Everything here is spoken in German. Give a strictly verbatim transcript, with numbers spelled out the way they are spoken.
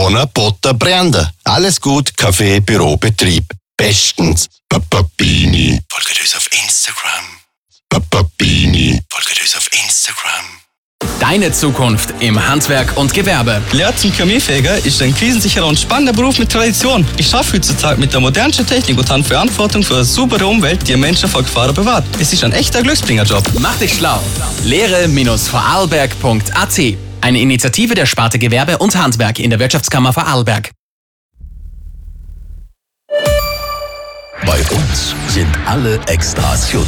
Corona, Butter, Brände. Alles gut, Kaffee, Büro, Betrieb. Bestens. Papapini. Folgt uns auf Instagram. Papapini. Folgt uns auf Instagram. Deine Zukunft im Handwerk und Gewerbe. Lehrer zum Kaminfeger ist ein krisensicherer und spannender Beruf mit Tradition. Ich arbeite heutzutage mit der modernsten Technik und habe Verantwortung für eine saubere Umwelt, die Menschen vor Gefahren bewahrt. Es ist ein echter Glücksbringerjob. Mach dich schlau. lehre Vorarlberg punkt a t. Eine Initiative der Sparte Gewerbe und Handwerk in der Wirtschaftskammer Vorarlberg. Bei uns sind alle Extras